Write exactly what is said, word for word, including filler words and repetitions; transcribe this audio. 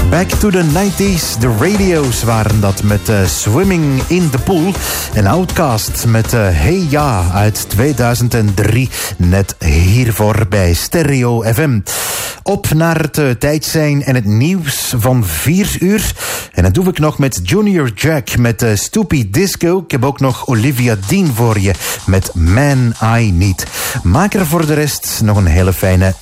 Back to the nineties, de radio's waren dat met uh, Swimming in the Pool. En Outkast met uh, Hey Ja uit tweeduizend drie, net hiervoor bij Stereo F M. Op naar het uh, tijdsein en het nieuws van vier uur. En dat doe ik nog met Junior Jack met uh, Stoopy Disco. Ik heb ook nog Olivia Dean voor je met Man I Need. Maak er voor de rest nog een hele fijne